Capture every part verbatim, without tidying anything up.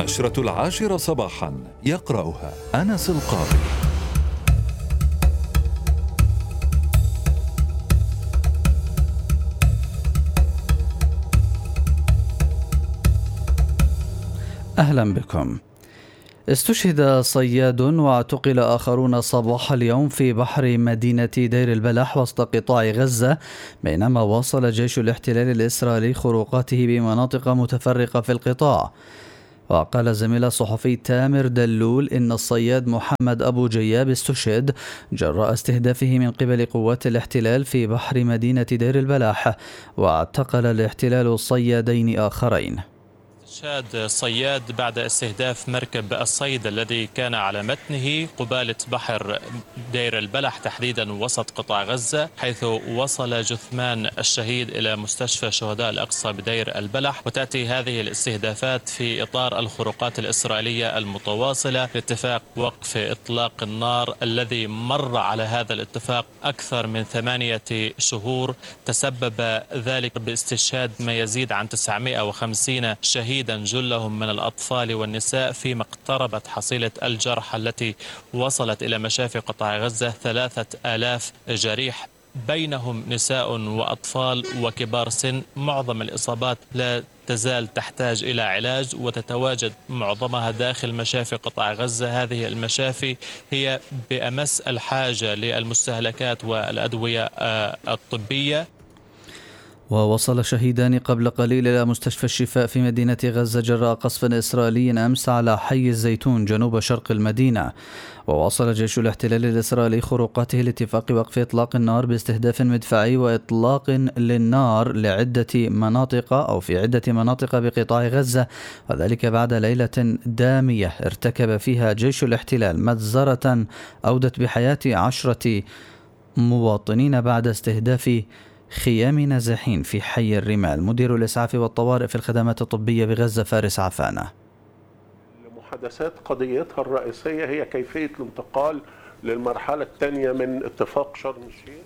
النشرة العاشرة صباحا، يقرأها أنس القاضي. أهلا بكم. استشهد صياد واعتقل آخرون صباح اليوم في بحر مدينة دير البلح وسط قطاع غزة، بينما واصل جيش الاحتلال الإسرائيلي خروقاته بمناطق متفرقة في القطاع. وقال زميل الصحفي تامر دلول إن الصياد محمد أبو جياب استشهد جراء استهدافه من قبل قوات الاحتلال في بحر مدينة دير البلح، واعتقل الاحتلال صيادين آخرين. استشهاد صياد بعد استهداف مركب الصيد الذي كان على متنه قبالة بحر دير البلح تحديدا وسط قطاع غزة، حيث وصل جثمان الشهيد إلى مستشفى شهداء الأقصى بدير البلح. وتأتي هذه الاستهدافات في إطار الخروقات الإسرائيلية المتواصلة لاتفاق وقف إطلاق النار الذي مر على هذا الاتفاق أكثر من ثمانية شهور، تسبب ذلك باستشهاد ما يزيد عن تسعمائة وخمسين شهيد جلهم من الأطفال والنساء، فيما اقتربت حصيلة الجرحى التي وصلت إلى مشافي قطاع غزة ثلاثة آلاف جريح، بينهم نساء وأطفال وكبار سن. معظم الإصابات لا تزال تحتاج إلى علاج وتتواجد معظمها داخل مشافي قطاع غزة. هذه المشافي هي بأمس الحاجة للمستهلكات والأدوية الطبية. ووصل شهيدان قبل قليل إلى مستشفى الشفاء في مدينة غزة جراء قصف إسرائيلي أمس على حي الزيتون جنوب شرق المدينة. وواصل جيش الاحتلال الإسرائيلي خروقاته لاتفاق وقف إطلاق النار باستهداف مدفعي وإطلاق للنار لعدة مناطق أو في عدة مناطق بقطاع غزة، وذلك بعد ليلة دامية ارتكب فيها جيش الاحتلال مجزرة أودت بحياة عشرة مواطنين بعد استهداف خيام نازحين في حي الرمال. مدير الإسعاف والطوارئ في الخدمات الطبية بغزة فارس عفانة. المحادثات قضيتها الرئيسية هي كيفية الانتقال للمرحلة الثانية من اتفاق شرم الشيخ.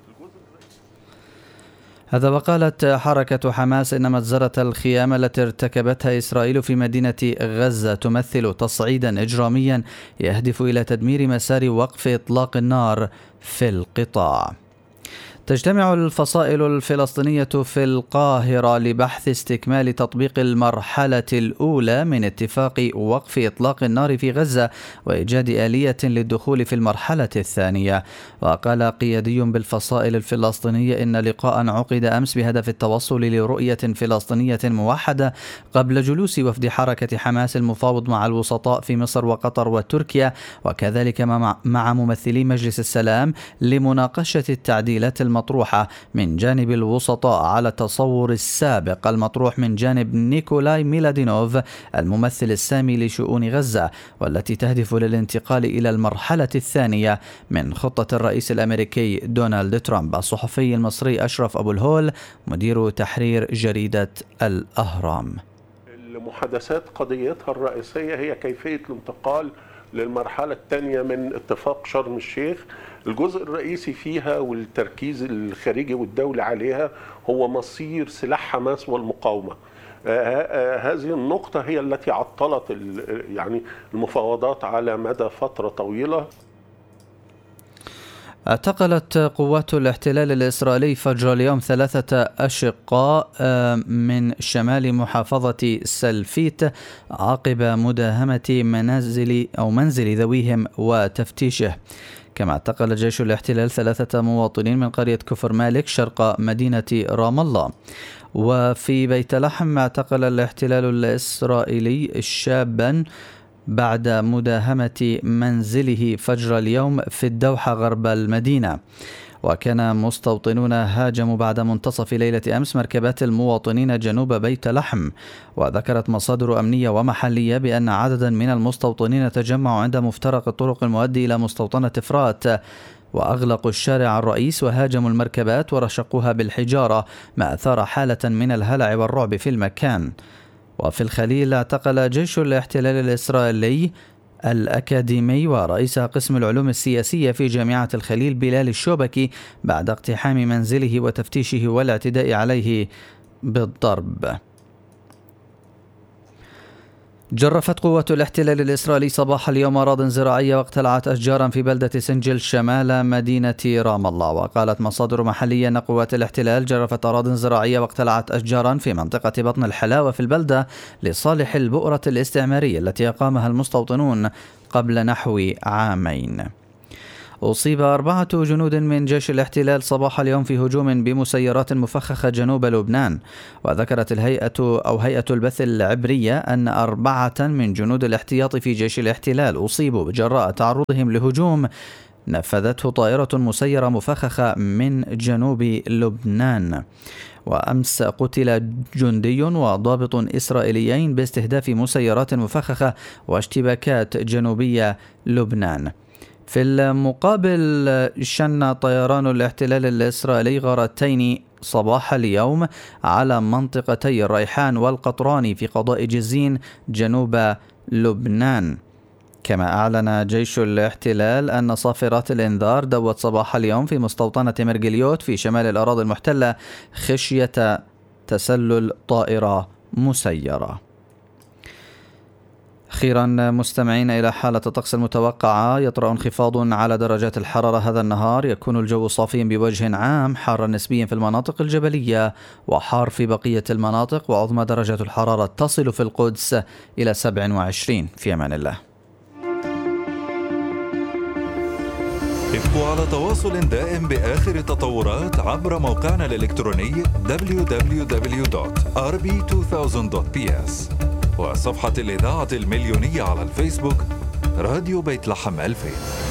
هذا وقالت حركة حماس إن مجزرة الخيام التي ارتكبتها إسرائيل في مدينة غزة تمثل تصعيدا إجراميا يهدف إلى تدمير مسار وقف إطلاق النار في القطاع. تجتمع الفصائل الفلسطينية في القاهرة لبحث استكمال تطبيق المرحلة الأولى من اتفاق وقف إطلاق النار في غزة وإيجاد آلية للدخول في المرحلة الثانية. وقال قيادي بالفصائل الفلسطينية إن لقاء عقد أمس بهدف التوصل لرؤية فلسطينية موحدة قبل جلوس وفد حركة حماس المفاوض مع الوسطاء في مصر وقطر وتركيا، وكذلك مع ممثلي مجلس السلام لمناقشة التعديلات المطروحة من جانب الوسطاء على التصور السابق المطروح من جانب نيكولاي ميلادينوف الممثل السامي لشؤون غزة، والتي تهدف للانتقال إلى المرحلة الثانية من خطة الرئيس الأمريكي دونالد ترامب. الصحفي المصري أشرف أبو الهول مدير تحرير جريدة الأهرام. المحادثات قضيتها الرئيسية هي كيفية الانتقال للمرحلة الثانية من اتفاق شرم الشيخ. الجزء الرئيسي فيها والتركيز الخارجي والدولي عليها هو مصير سلاح حماس والمقاومة. هذه النقطة هي التي عطلت يعني المفاوضات على مدى فترة طويلة. اعتقلت قوات الاحتلال الإسرائيلي فجر اليوم ثلاثة أشقاء من شمال محافظة سلفيت عقب مداهمة منازل أو منزل ذويهم وتفتيشه. كما اعتقل جيش الاحتلال ثلاثة مواطنين من قرية كفر مالك شرق مدينة رام الله. وفي بيت لحم اعتقل الاحتلال الإسرائيلي شابا بعد مداهمة منزله فجر اليوم في الدوحة غرب المدينة. وكان مستوطنون هاجموا بعد منتصف ليلة أمس مركبات المواطنين جنوب بيت لحم. وذكرت مصادر أمنية ومحلية بأن عددا من المستوطنين تجمعوا عند مفترق الطرق المؤدي إلى مستوطنة فرات، وأغلقوا الشارع الرئيس وهاجموا المركبات ورشقوها بالحجارة، ما أثار حالة من الهلع والرعب في المكان. وفي الخليل اعتقل جيش الاحتلال الإسرائيلي الأكاديمي ورئيس قسم العلوم السياسية في جامعة الخليل بلال الشوبكي بعد اقتحام منزله وتفتيشه والاعتداء عليه بالضرب. جرفت قوة الاحتلال الإسرائيلي صباح اليوم أراضٍ زراعية واقتلعت أشجارا في بلدة سنجل شمال مدينة رام الله. وقالت مصادر محلية أن قوات الاحتلال جرفت أراضٍ زراعية واقتلعت أشجارا في منطقة بطن الحلاوة في البلدة لصالح البؤرة الاستعمارية التي أقامها المستوطنون قبل نحو عامين. أصيب أربعة جنود من جيش الاحتلال صباح اليوم في هجوم بمسيرات مفخخة جنوب لبنان. وذكرت الهيئة أو هيئة البث العبرية أن أربعة من جنود الاحتياط في جيش الاحتلال أصيبوا بجراء تعرضهم لهجوم نفذته طائرة مسيرة مفخخة من جنوب لبنان. وأمس قتل جندي وضابط إسرائيليين باستهداف مسيرات مفخخة واشتباكات جنوبية لبنان. في المقابل شن طيران الاحتلال الإسرائيلي غارتين صباح اليوم على منطقتي الريحان والقطراني في قضاء جزين جنوب لبنان. كما أعلن جيش الاحتلال أن صافرات الإنذار دوت صباح اليوم في مستوطنة مرجليوت في شمال الأراضي المحتلة خشية تسلل طائرة مسيرة. أخيرا مستمعين إلى حالة الطقس المتوقعة، يطرأ انخفاض على درجات الحرارة هذا النهار، يكون الجو صافيا بوجه عام، حارا نسبيا في المناطق الجبلية وحار في بقية المناطق، وعظمى درجة الحرارة تصل في القدس إلى سبعة وعشرين. في أمان الله. ابقوا على تواصل دائم بآخر التطورات عبر موقعنا الإلكتروني دبليو دبليو دبليو دوت آر بي ألفين دوت بي إس وصفحة الإذاعة المليونية على الفيسبوك راديو بيت لحم ألفين.